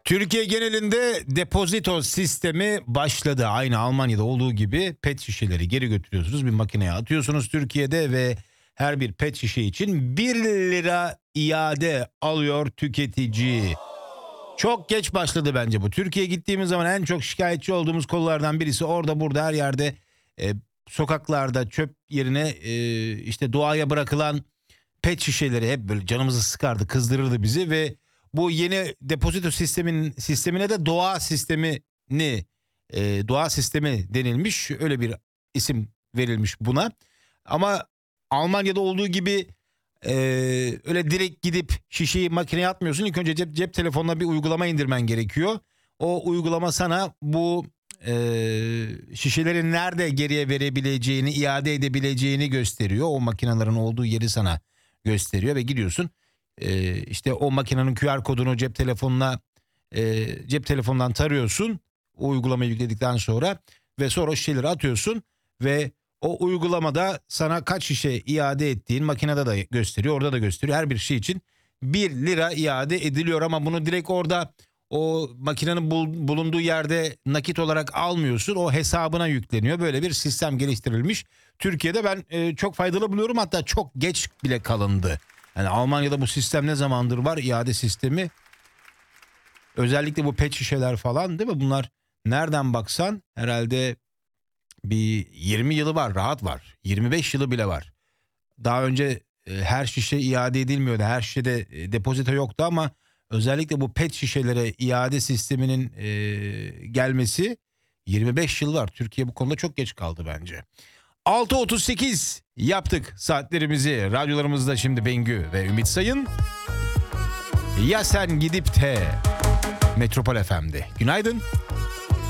Türkiye genelinde depozito sistemi başladı. Aynı Almanya'da olduğu gibi pet şişeleri geri götürüyorsunuz. Bir makineye atıyorsunuz Türkiye'de ve her bir pet şişe için 1 lira iade alıyor tüketici. Çok geç başladı bence bu. Türkiye'ye gittiğimiz zaman en çok şikayetçi olduğumuz konulardan birisi orada burada her yerde sokaklarda çöp yerine işte doğaya bırakılan pet şişeleri hep böyle canımızı sıkardı, kızdırırdı bizi ve bu yeni depozito sistemine de doğa sistemi denilmiş. Öyle bir isim verilmiş buna. Ama Almanya'da olduğu gibi öyle direkt gidip şişeyi makineye atmıyorsun. İlk önce cep telefonuna bir uygulama indirmen gerekiyor. O uygulama sana bu şişeleri nerede geriye verebileceğini, iade edebileceğini gösteriyor. O makinelerin olduğu yeri sana gösteriyor ve gidiyorsun. İşte o makinenin QR kodunu cep telefonundan tarıyorsun. O uygulamayı yükledikten sonra ve sonra o şişeleri atıyorsun ve o uygulamada sana kaç şişe iade ettiğin makinede de gösteriyor, orada da gösteriyor. Her bir şey için 1 lira iade ediliyor ama bunu direkt orada o makinenin bulunduğu yerde nakit olarak almıyorsun. O hesabına yükleniyor. Böyle bir sistem geliştirilmiş. Türkiye'de ben çok faydalı buluyorum, hatta çok geç bile kalındı. Yani Almanya'da bu sistem ne zamandır var, iade sistemi. Özellikle bu pet şişeler falan, değil mi? Bunlar nereden baksan herhalde bir 20 yılı var, rahat var. 25 yılı bile var. Daha önce her şişe iade edilmiyordu. Her şişede depozito yoktu ama özellikle bu pet şişelere iade sisteminin gelmesi 25 yıl var. Türkiye bu konuda çok geç kaldı bence. 6.38 yaptık saatlerimizi. Radyolarımızda şimdi Bengü ve Ümit Sayın. Ya sen gidip de Metropol FM'de. Günaydın.